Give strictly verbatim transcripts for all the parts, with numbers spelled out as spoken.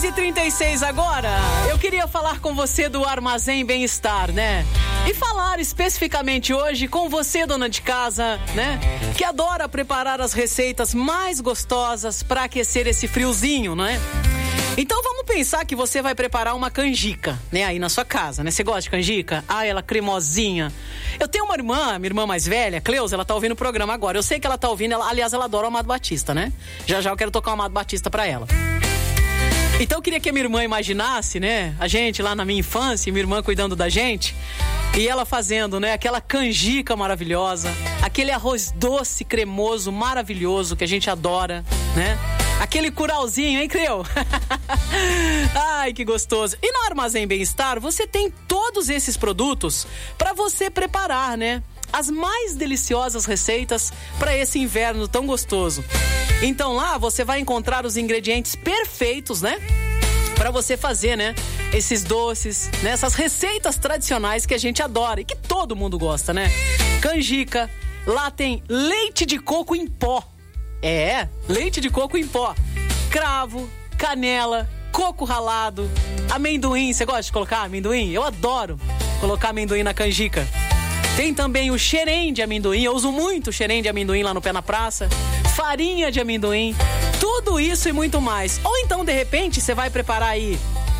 seis e trinta e seis agora. Eu queria falar com você do Armazém Bem-Estar, né? E falar especificamente hoje com você, dona de casa, né? Que adora preparar as receitas mais gostosas para aquecer esse friozinho, né? Então vamos pensar que você vai preparar uma canjica, né? Aí na sua casa, né? Você gosta de canjica? Ah, ela cremosinha. Eu tenho uma irmã, minha irmã mais velha, Cleusa, ela tá ouvindo o programa agora. Eu sei que ela tá ouvindo, ela, aliás, ela adora o Amado Batista, né? Já já eu quero tocar o Amado Batista pra ela. Então eu queria que a minha irmã imaginasse, né? A gente lá na minha infância, minha irmã cuidando da gente. E ela fazendo, né? Aquela canjica maravilhosa. Aquele arroz doce, cremoso, maravilhoso que a gente adora, né? Aquele curauzinho, hein, Creu? Ai, que gostoso. E no Armazém Bem-Estar, você tem todos esses produtos para você preparar, né? As mais deliciosas receitas para esse inverno tão gostoso. Então lá você vai encontrar os ingredientes perfeitos, né? Para você fazer, né? Esses doces, né? Essas receitas tradicionais que a gente adora e que todo mundo gosta, né? Canjica. Lá tem leite de coco em pó. É, leite de coco em pó. Cravo, canela, coco ralado, amendoim. Você gosta de colocar amendoim? Eu adoro colocar amendoim na canjica. Tem também o xerém de amendoim. Eu uso muito xerém de amendoim lá no Pé na Praça. Farinha de amendoim. Tudo isso e muito mais. Ou então, de repente, você vai preparar aí,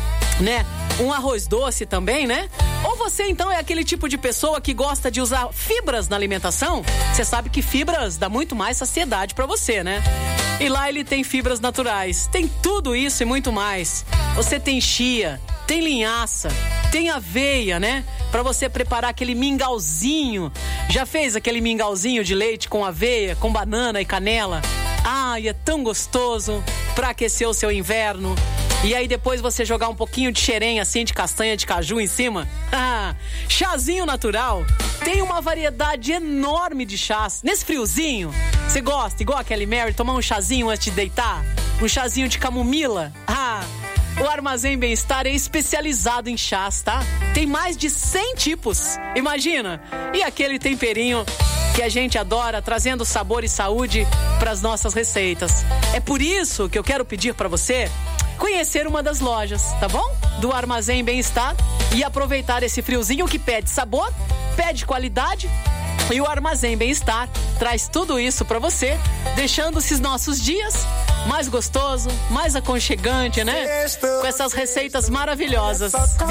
né? Um arroz doce também, né? Ou você, então, é aquele tipo de pessoa que gosta de usar fibras na alimentação. Você sabe que fibras dá muito mais saciedade pra você, né? E lá ele tem fibras naturais. Tem tudo isso e muito mais. Você tem chia, tem linhaça, tem aveia, né? Pra você preparar aquele mingauzinho. Já fez aquele mingauzinho de leite com aveia, com banana e canela? Ai, é tão gostoso pra aquecer o seu inverno. E aí depois você jogar um pouquinho de xerém, assim, de castanha de caju em cima. Ah, chazinho natural. Tem uma variedade enorme de chás. Nesse friozinho, você gosta, igual a Kelly Mary, tomar um chazinho antes de deitar? Um chazinho de camomila? Ah, o Armazém Bem-Estar é especializado em chás, tá? Tem mais de cem tipos, imagina! E aquele temperinho que a gente adora, trazendo sabor e saúde para as nossas receitas. É por isso que eu quero pedir para você conhecer uma das lojas, tá bom? Do Armazém Bem-Estar e aproveitar esse friozinho que pede sabor, pede qualidade. E o Armazém Bem-Estar traz tudo isso para você, deixando esses nossos dias mais gostoso, mais aconchegante, né? Com essas receitas maravilhosas.